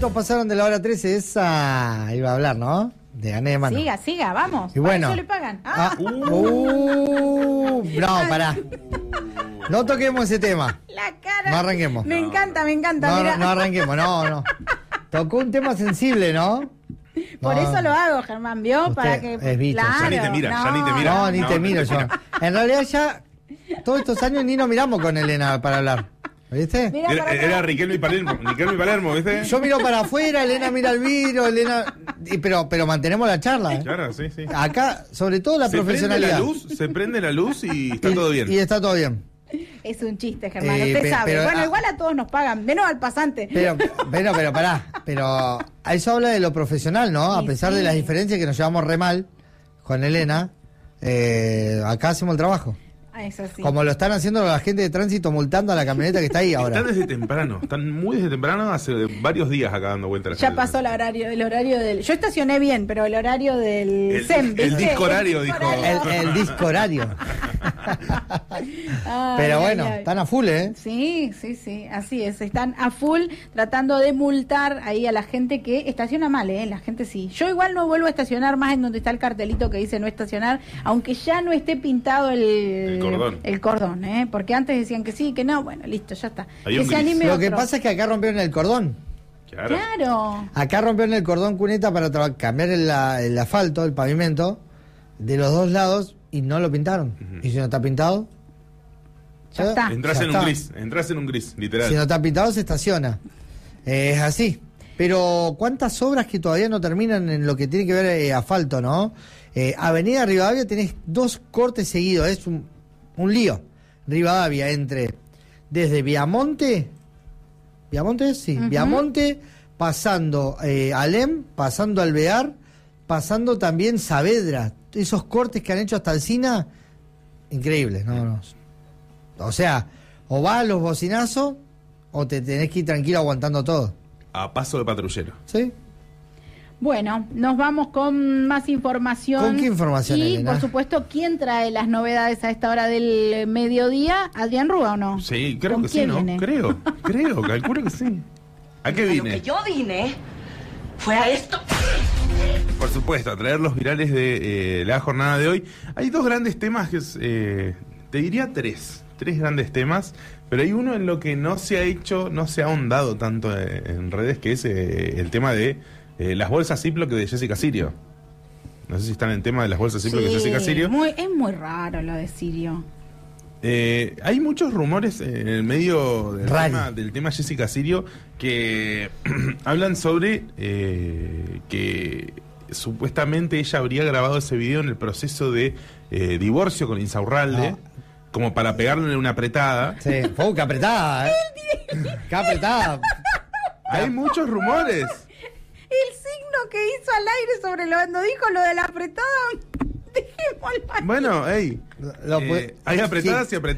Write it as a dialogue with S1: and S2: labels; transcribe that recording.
S1: minutos pasaron de la hora 13, esa iba a hablar, ¿no? De gané de mano.
S2: Siga, vamos.
S1: Y bueno.
S2: Para eso le pagan.
S1: No, pará. No toquemos ese tema.
S2: La cara.
S1: No arranquemos.
S2: Me encanta,
S1: No,
S2: mirá.
S1: no arranquemos, no. Tocó un tema sensible, ¿no?
S2: Por eso lo hago, Germán, ¿vio?
S1: Usted
S2: para que.
S1: es bicho.
S2: Claro,
S3: Ya ni te mira,
S2: no.
S3: ya ni te mira.
S1: No, ni te miro yo. En realidad ya, todos estos años ni nos miramos con Elena para hablar. ¿Viste?
S2: Mira para acá.
S3: Era Riquelme y Palermo, ¿viste?
S1: Yo miro para afuera, Elena mira al vidrio, pero mantenemos la charla.
S3: Claro, sí.
S1: Acá, sobre todo la profesionalidad.
S3: Se prende la luz y está todo bien.
S1: Y está todo bien.
S2: Es un chiste, Germán, usted sabe.
S1: pero,
S2: Bueno, igual a todos nos pagan, menos al pasante.
S1: Pero pará. Pero a eso habla de lo profesional, ¿no? A pesar de las diferencias que nos llevamos re mal con Elena, acá hacemos el trabajo.
S2: Eso sí.
S1: Como lo están haciendo la gente de tránsito multando a la camioneta que está ahí ahora.
S3: Están desde temprano, muy desde temprano, hace varios días acá dando vueltas.
S2: Ya pasó el horario del... Yo estacioné bien, pero el horario del SEM, ¿viste?
S3: El disco horario, dijo.
S1: El disco horario. Pero bueno, están a full, ¿eh?
S2: Sí, así es. Están a full tratando de multar ahí a la gente que estaciona mal, ¿eh? La gente sí. Yo igual no vuelvo a estacionar más en donde está el cartelito que dice no estacionar, aunque ya no esté pintado el cordón, ¿eh? Porque antes decían que sí, que no. Bueno, listo, ya está. Que se anime
S1: Lo
S2: otro.
S1: que pasa es que acá rompieron el cordón.
S2: Claro.
S1: Acá rompieron el cordón cuneta para cambiar el asfalto, el pavimento, de los dos lados y no lo pintaron. Y si no está pintado,
S2: Ya está.
S3: Entras en un gris, literal.
S1: Si no está pintado, se estaciona. Es así. Pero ¿cuántas obras que todavía no terminan en lo que tiene que ver asfalto, no? Avenida Rivadavia tenés 2 cortes seguidos. Es un lío. Rivadavia desde Viamonte, Viamonte, pasando Alem, pasando Alvear, pasando también Saavedra. Esos cortes que han hecho hasta Alsina, increíbles, no. O sea, o vas a los bocinazos o te tenés que ir tranquilo aguantando todo.
S3: A paso de patrullero.
S1: ¿Sí?
S2: Bueno, nos vamos con más información.
S1: ¿Con qué información,
S2: Y,
S1: Elena?
S2: por supuesto, ¿quién trae las novedades a esta hora del mediodía? ¿Adrián Rúa o no?
S3: Sí, creo
S2: ¿Con
S3: que sí,
S2: quién
S3: ¿no?
S2: viene?
S3: Creo, calculo que sí. ¿A qué
S4: Lo
S3: vine?
S4: que yo vine fue a esto.
S3: Por supuesto, a traer los virales de la jornada de hoy. Hay 2 grandes temas que te diría 3 grandes temas, pero hay uno en lo que no se ha ahondado tanto en redes, que es el tema de las bolsas Ziploc de Jessica Sirio. No sé si están en tema de las bolsas Ziploc de Jessica Sirio.
S2: Es muy raro lo de Sirio.
S3: Hay muchos rumores en el medio del tema Jessica Sirio que hablan sobre que supuestamente ella habría grabado ese video en el proceso de divorcio con Insaurralde, como para pegarle una apretada.
S1: Sí, fue que apretada, ¿eh? Que apretada.
S3: Hay muchos rumores.
S2: El signo que hizo al aire sobre cuando dijo lo de la apretada, dejémoslo ahí.
S3: Bueno,
S1: Lo puede-
S3: hay apretadas
S1: sí.
S3: y apretadas.